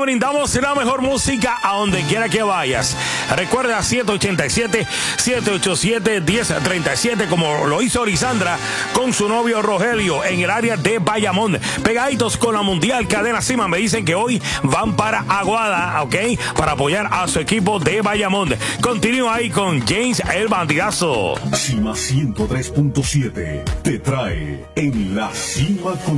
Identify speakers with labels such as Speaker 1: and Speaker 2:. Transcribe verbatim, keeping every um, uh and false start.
Speaker 1: brindamos la mejor música a donde quiera que vayas. Recuerda siete ocho siete, siete ocho siete, uno cero tres siete, como lo hizo Orisandra con su novio Rogelio en el área de Bayamón. Pegaditos con la Mundial Cadena Cima. Me dicen que hoy van para Aguada, ¿ok? Para apoyar a su equipo de Bayamón. Continúa ahí con James el Bandidazo.
Speaker 2: Cima ciento tres punto siete te trae En la Cima con